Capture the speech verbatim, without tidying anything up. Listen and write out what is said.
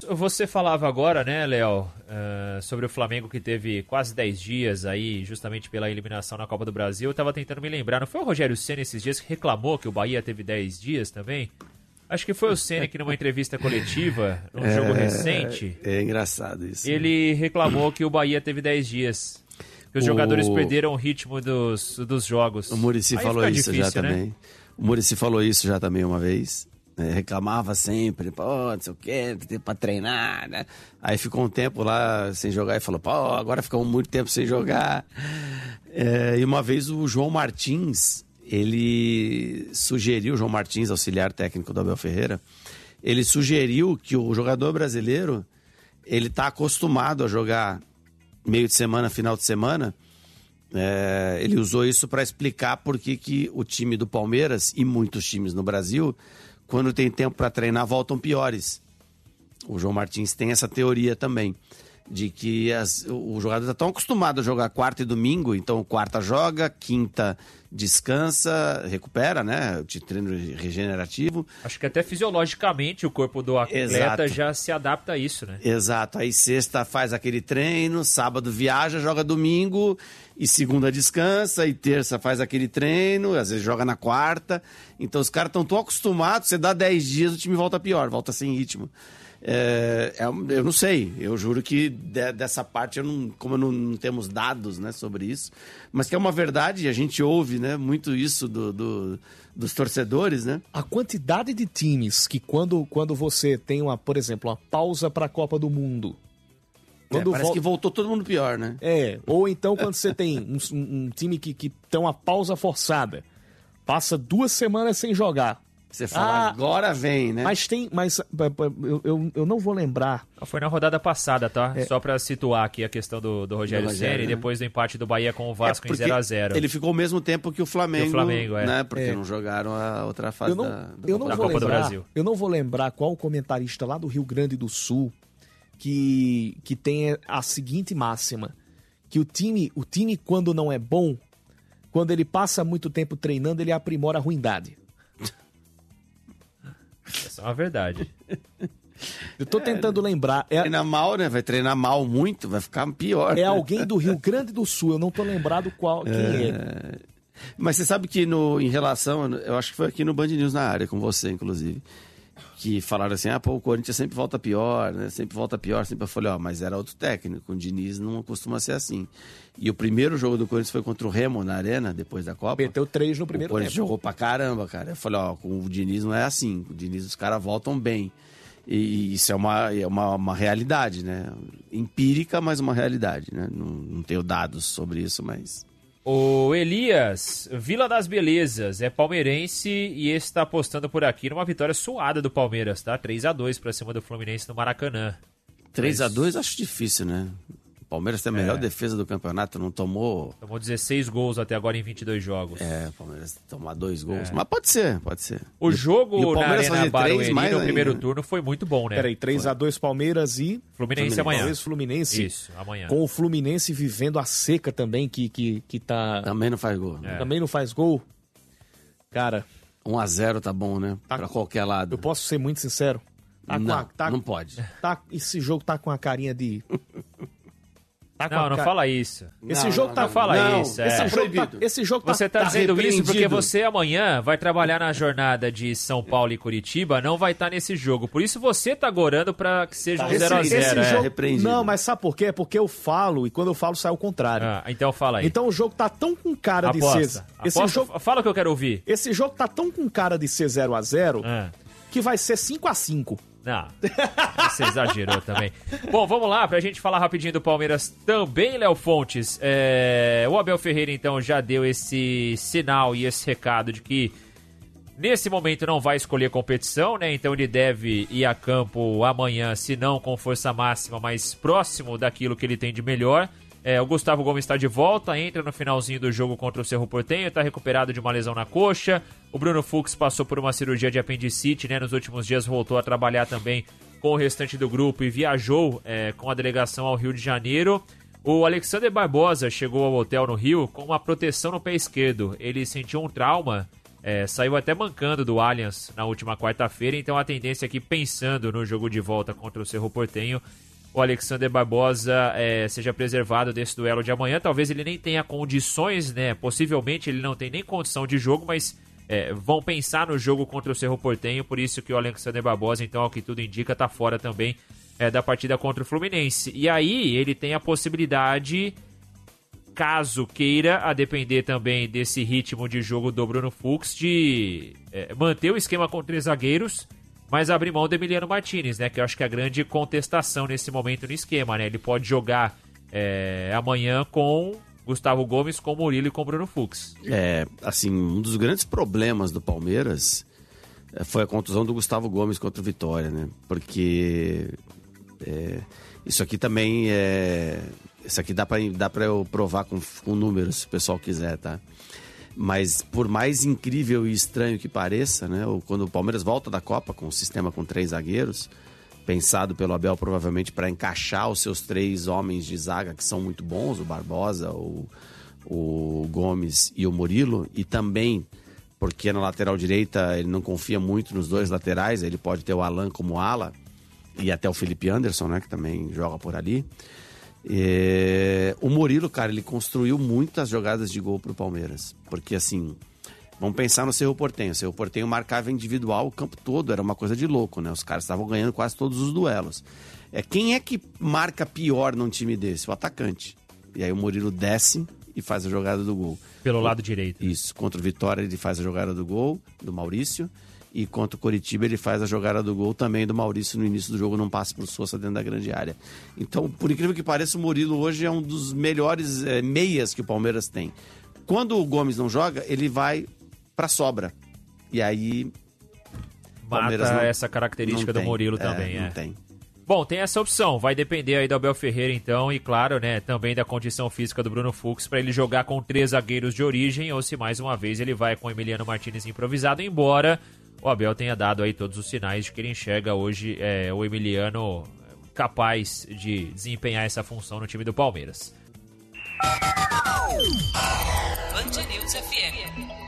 você falava agora, né, Léo, uh, sobre o Flamengo que teve quase dez dias aí, justamente pela eliminação na Copa do Brasil. Eu tava tentando me lembrar, não foi o Rogério Ceni esses dias que reclamou que o Bahia teve dez dias também? Acho que foi o Ceni que numa entrevista coletiva, num é, jogo recente... É engraçado isso. Ele reclamou que o Bahia teve dez dias. Que os o... jogadores perderam o ritmo dos, dos jogos. O Muricy falou isso difícil, já né? também. O Muricy falou isso já também uma vez. É, reclamava sempre, pô, não sei o que, tem tempo pra treinar, né? Aí ficou um tempo lá sem jogar e falou, pô, agora ficou muito tempo sem jogar. É, e uma vez o João Martins, ele sugeriu, o João Martins, auxiliar técnico do Abel Ferreira, ele sugeriu que o jogador brasileiro, ele tá acostumado a jogar meio de semana, final de semana. É, ele usou isso para explicar por que que o time do Palmeiras e muitos times no Brasil, quando tem tempo para treinar, voltam piores. O João Martins tem essa teoria também, de que as, o jogador está tão acostumado a jogar quarta e domingo, então quarta joga, quinta descansa, recupera, né? O treino regenerativo. Acho que até fisiologicamente o corpo do atleta Exato. já se adapta a isso, né? Exato. Aí sexta faz aquele treino, sábado viaja, joga domingo, e segunda descansa, e terça faz aquele treino, às vezes joga na quarta. Então os caras estão tão acostumados, você dá dez dias, o time volta pior, volta sem ritmo. É, é, eu não sei, eu juro que de, dessa parte, eu não, como não, não temos dados, né, sobre isso, mas que é uma verdade, a gente ouve, né, muito isso do, do, dos torcedores, né? A quantidade de times que quando, quando você tem, uma, por exemplo, uma pausa para a Copa do Mundo... Quando é, parece vol... que voltou todo mundo pior, né? É, ou então quando você tem um, um time que, que tem uma pausa forçada, passa duas semanas sem jogar. Você fala, ah, agora vem, né? Mas tem, mas eu, eu, eu não vou lembrar. Foi na rodada passada, tá? É. Só pra situar aqui a questão do, do Rogério Ceni, né? Depois do empate do Bahia com o Vasco é em zero a zero. Ele ficou o mesmo tempo que o Flamengo, o Flamengo é. né? Porque é. não jogaram a outra fase eu não, da, da, eu não da vou Copa lembrar, do Brasil. Eu não vou lembrar qual o comentarista lá do Rio Grande do Sul que, que tem a seguinte máxima, que o time, o time quando não é bom, quando ele passa muito tempo treinando, ele aprimora a ruindade. Essa é uma verdade. Eu tô tentando é, lembrar. É... Treinar mal, né? Vai treinar mal muito, vai ficar pior. É alguém do Rio Grande do Sul, eu não tô lembrado qual, quem é. é. Mas você sabe que no, em relação, eu acho que foi aqui no Band News na área, com você, inclusive, que falaram assim, ah, pô, o Corinthians sempre volta pior, né? Sempre volta pior, sempre eu falei, ó, mas era outro técnico, o Diniz não costuma ser assim. E o primeiro jogo do Corinthians foi contra o Remo na Arena, depois da Copa. Meteu três no primeiro tempo. O Corinthians tempo. jogou pra caramba, cara. Eu falei, ó, com o Diniz não é assim, o Diniz os caras voltam bem. E isso é uma, é uma, uma realidade, né? Empírica, mas uma realidade, né? Não, não tenho dados sobre isso, mas... O Elias, Vila das Belezas, é palmeirense e está apostando por aqui numa vitória suada do Palmeiras, tá? três a dois pra cima do Fluminense no Maracanã. três a dois acho difícil, né? O Palmeiras tem a melhor é. defesa do campeonato, não tomou... Tomou dezesseis gols até agora em vinte e dois jogos. É, o Palmeiras tomar dois gols. É. Mas pode ser, pode ser. O jogo e o na Arena Barueri no ainda. primeiro turno foi muito bom, né? Peraí, três a dois Palmeiras e... Fluminense, Fluminense amanhã. Palmeiras, Fluminense. Isso, amanhã. Com o Fluminense vivendo a seca também, que, que, que tá... Também não faz gol. É. Também não faz gol. Cara... um a zero tá bom, né? Tá, pra qualquer lado. Eu posso ser muito sincero? Tá não, a, tá, não pode. Tá, esse jogo tá com a carinha de... Tá não, não ca... fala isso. Esse não, jogo não, tá... Não fala não, isso. Esse é é proibido. Tá, esse jogo tá... Você tá, tá dizendo isso porque você amanhã vai trabalhar na jornada de São Paulo e Curitiba, não vai estar tá nesse jogo. Por isso você tá gorando pra que seja tá um zero a zero. É. Jogo... Não, mas sabe por quê? Porque eu falo e quando eu falo sai ao contrário. Ah, então fala aí. Então o jogo tá tão com cara Aposta. de ser... Esse Aposta, jogo... Fala o que eu quero ouvir. Esse jogo tá tão com cara de ser zero a zero ah. que vai ser cinco a cinco. Não, você exagerou também. Bom, vamos lá, pra gente falar rapidinho do Palmeiras também, Léo Fontes. É, o Abel Ferreira, então, já deu esse sinal e esse recado de que nesse momento não vai escolher competição, né? Então ele deve ir a campo amanhã, se não com força máxima, mas próximo daquilo que ele tem de melhor. É, o Gustavo Gomes está de volta, entra no finalzinho do jogo contra o Cerro Porteño, está recuperado de uma lesão na coxa. O Bruno Fux passou por uma cirurgia de apendicite, né? Nos últimos dias voltou a trabalhar também com o restante do grupo e viajou é, com a delegação ao Rio de Janeiro. O Alexander Barbosa chegou ao hotel no Rio com uma proteção no pé esquerdo. Ele sentiu um trauma É, saiu até mancando do Allianz na última quarta-feira, então a tendência aqui, pensando no jogo de volta contra o Cerro Porteño, o Alexander Barbosa é, seja preservado desse duelo de amanhã. Talvez ele nem tenha condições, né? Possivelmente ele não tem nem condição de jogo, mas é, vão pensar no jogo contra o Cerro Porteño, por isso que o Alexander Barbosa, então, ao que tudo indica, está fora também é, da partida contra o Fluminense. E aí ele tem a possibilidade, caso queira, a depender também desse ritmo de jogo do Bruno Fux, de é, manter o esquema com três zagueiros, mas abrir mão do Emiliano Martinez, né? Que eu acho que é a grande contestação nesse momento no esquema, né? Ele pode jogar é, amanhã com Gustavo Gomes, com Murilo e com Bruno Fux. É, assim, um dos grandes problemas do Palmeiras foi a contusão do Gustavo Gomes contra o Vitória, né? Porque é, isso aqui também é... Isso aqui dá pra, dá pra eu provar com, com números, se o pessoal quiser, tá? Mas por mais incrível e estranho que pareça, né? Quando o Palmeiras volta da Copa com um sistema com três zagueiros, pensado pelo Abel provavelmente para encaixar os seus três homens de zaga que são muito bons, o Barbosa, o, o Gomes e o Murilo, e também porque na lateral direita ele não confia muito nos dois laterais, ele pode ter o Alan como ala e até o Felipe Anderson, né? Que também joga por ali. É... O Murilo, cara, ele construiu muitas jogadas de gol pro Palmeiras. Porque, assim, vamos pensar no Cerro Porteño. O Cerro Porteño marcava individual o campo todo, era uma coisa de louco, né? Os caras estavam ganhando quase todos os duelos. É, quem é que marca pior num time desse? O atacante. E aí o Murilo desce e faz a jogada do gol. Pelo lado direito. Isso. Contra o Vitória ele faz a jogada do gol, do Maurício. E contra o Coritiba ele faz a jogada do gol também do Maurício no início do jogo, não passa pro Sousa dentro da grande área. Então, por incrível que pareça, o Murilo hoje é um dos melhores é, meias que o Palmeiras tem. Quando o Gomes não joga, ele vai pra sobra. E aí... Mata não, essa característica do Murilo também, é. Não é. tem. Bom, tem essa opção. Vai depender aí do Abel Ferreira, então, e claro, né, também da condição física do Bruno Fux para ele jogar com três zagueiros de origem, ou se mais uma vez ele vai com o Emiliano Martinez improvisado, embora o Abel tenha dado aí todos os sinais de que ele enxerga hoje é, o Emiliano capaz de desempenhar essa função no time do Palmeiras. Band News F M.